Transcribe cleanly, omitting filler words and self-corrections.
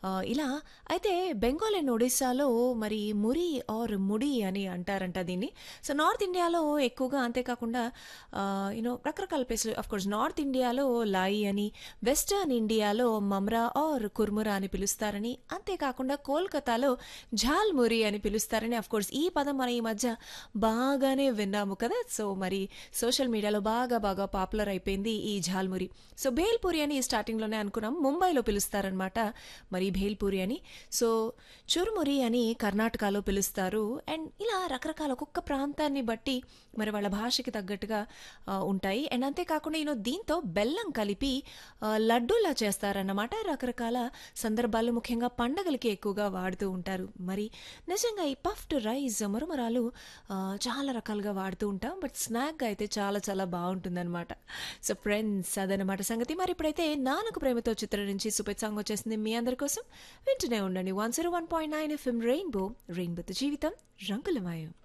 ఇలా అయితే బెంగాల్ అండ్ ఒడిస్సాలో మరి మురి ఆర్ ముడి అని అంటారంట దీన్ని. సో నార్త్ ఇండియాలో ఎక్కువగా అంతేకాకుండా రకరకాల ప్లేస్లు ఆఫ్ కోర్స్ నార్త్ ఇండియాలో లాయి అని, వెస్టర్న్ ఇండియాలో మమ్రా ఆర్ కుర్మురా అని పిలుస్తారని, అంతేకాకుండా కోల్కతాలో ఝాల్ మురి అని పిలుస్తారని. ఆఫ్ కోర్స్ ఈ పదం మనం ఈ మధ్య బాగానే విన్నాము కదా. సో మరి సోషల్ మీడియాలో బాగా బాగా పాపులర్ అయిపోయింది ఈ ఝాల్మురి. సో భేల్పూరి అని స్టార్టింగ్లోనే అనుకున్నాం, ముంబైలో పిలుస్తారనమాట మరి భేల్పూరి అని. సో చురుమురి అని కర్ణాటకలో పిలుస్తారు. అండ్ ఇలా రకరకాల ఒక్కొక్క ప్రాంతాన్ని బట్టి మరి వాళ్ళ భాషకి తగ్గట్టుగా ఉంటాయి. అండ్ అంతేకాకుండా దీంతో బెల్లం కలిపి లడ్డూలా చేస్తారన్నమాట. రకరకాల సందర్భాల్లో ముఖ్యంగా పండగలకి ఎక్కువగా వాడుతూ ఉంటారు. మరి నిజంగా ఈ పఫ్డ్ రైస్ మరమరాలు చాలా రకాలుగా వాడుతూ ఉంటాం. బట్ స్నాక్గా అయితే చాలా చాలా బాగుంటుందన్నమాట. సో ఫ్రెండ్స్, అదనమాట సంగతి. మరి ఇప్పుడైతే నాన్నకు ప్రేమతో చిత్రం నుంచి సూపర్ సాంగ్ వచ్చేసింది మీ అందరి కోసం. వింటూనే ఉండండి 101.9 FM రెయిన్బో, రెయిన్బోతో జీవితం రంగులమయం.